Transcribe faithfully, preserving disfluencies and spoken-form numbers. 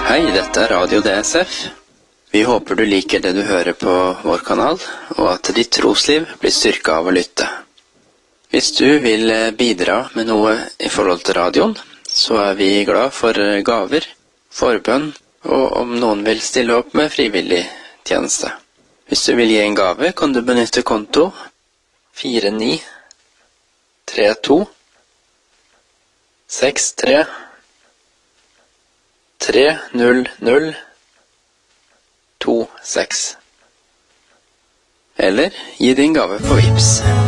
Hei, dette er Radio D S F. Vi håper du liker det du hører på vår kanal, og at ditt trosliv blir styrket av å lytte. Hvis du vil bidra med noe i forhold til radioen, så er vi glad for gaver, forbønn, og om noen vil stille opp med frivillig tjeneste. Hvis du vil gi en gave, kan du benytte konto fire ni tre to seks tre tre null null to seks. Eller gi din gave på Vipps.